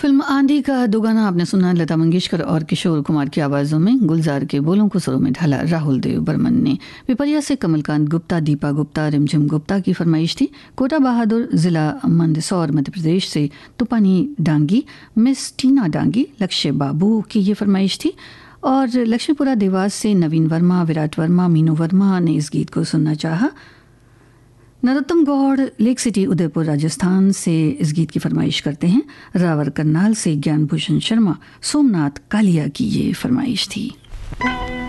Film आंधी का दो गाना आपने सुना लता मंगेशकर और किशोर कुमार की आवाज़ों में। गुलजार के बोलों को सुरों में ढाला राहुल देव बर्मन ने। पिपरिया से कमलकांत गुप्ता, दीपा गुप्ता, रिमझिम गुप्ता की फरमाइश थी। कोटा बहादुर, जिला मंदसौर, मध्य प्रदेश से तुपानी डांगी, मिस टीना डांगी, लक्ष्य बाबू की ये फरमाइश थी। और लक्ष्मीपुरा देवास से नवीन वर्मा, विराट वर्मा, मीनू वर्मा ने इस गीत को सुनना चाहा। नरोत्तम गौड़ लेक सिटी उदयपुर राजस्थान से इस गीत की फरमाइश करते हैं। रावर करनाल से ज्ञान भूषण शर्मा, सोमनाथ कालिया की ये फरमाइश थी।